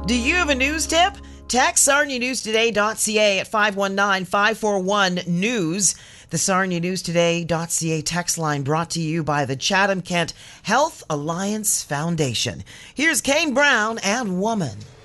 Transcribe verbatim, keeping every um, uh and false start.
Do you have a news tip? Text Sarnia News Today dot c a at five one nine, five four one, news. The Sarnia News Today dot c a text line brought to you by the Chatham Kent Health Alliance Foundation. Here's Kane Brown and Woman.